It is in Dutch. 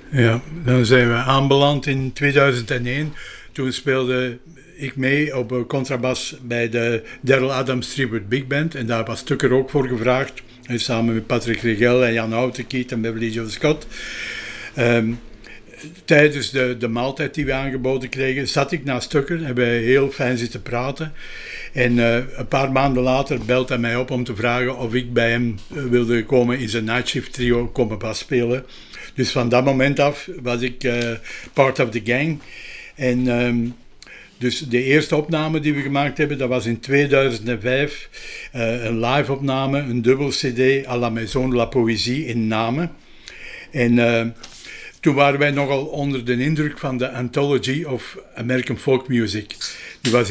Ja, dan zijn we aanbeland in 2001. Toen speelde ik mee op contrabas bij de Daryl Adams Tribute Big Band. En daar was Tucker ook voor gevraagd. En samen met Patrick Rigel en Jan Houtekiet en Beverly Joe Scott. Ehm, Tijdens de maaltijd die we aangeboden kregen, zat ik naast Tucker. Hebben we heel fijn zitten praten. En een paar maanden later belt hij mij op om te vragen of ik bij hem wilde komen in zijn Nightshift trio komen basspelen. Dus van dat moment af was ik part of the gang. En dus de eerste opname die we gemaakt hebben, dat was in 2005. Een live opname, een dubbel cd à la Maison de la Poésie in Namen. En toen waren wij nogal onder de indruk van de Anthology of American Folk Music. Die was